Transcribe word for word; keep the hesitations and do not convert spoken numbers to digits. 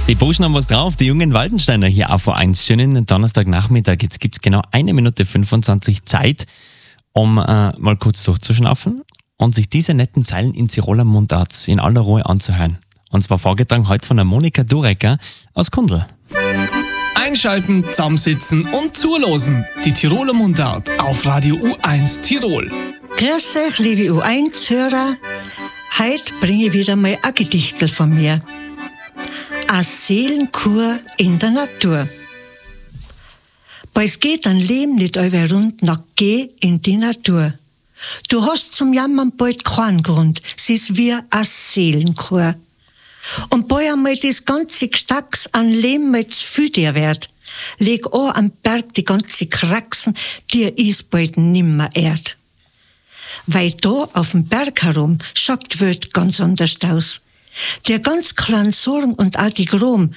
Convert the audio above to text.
Die Burschen haben was drauf, die jungen Waldensteiner hier auf O eins. Schönen Donnerstagnachmittag. Jetzt gibt es genau eine Minute fünfundzwanzig Zeit, um äh, mal kurz durchzuschnaufen und sich diese netten Zeilen in Tiroler Mundart in aller Ruhe anzuhören. Und zwar vorgetragen heute von der Monika Durecker aus Kundl. Einschalten, zusammensitzen und zulosen. Die Tiroler Mundart auf Radio U eins Tirol. Grüß euch, liebe U eins-Hörer. Heute bringe ich wieder mal ein Gedichtel von mir. Eine Seelenkur in der Natur. Bald geht ein Leben nicht über rund, nach geh in die Natur. Du hast zum Jammern bald keinen Grund, es ist wie eine Seelenkur. Und bald einmal das ganze Gestacks an Leben mal zu viel dir wird, leg an am Berg die ganze Kraxen, dir ist bald nimmer erd. Weil da auf dem Berg herum schaut die Welt ganz anders aus. Der ganz kleinen Sorgen und auch die Grom